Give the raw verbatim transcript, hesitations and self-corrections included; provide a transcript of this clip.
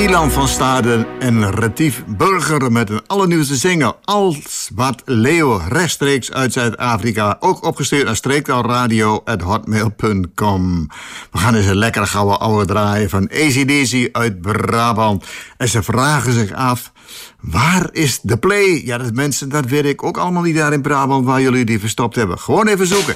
Ilan van Staden en Retief Burger met een allernieuwste single Als wat Leo, rechtstreeks uit Zuid-Afrika. Ook opgestuurd naar streektaalradio at hotmail punt com. We gaan eens een lekkere gouden oude draaien van A C D C uit Brabant. En ze vragen zich af, waar is de play? Ja, dat mensen, dat weet ik ook allemaal niet daar in Brabant waar jullie die verstopt hebben. Gewoon even zoeken.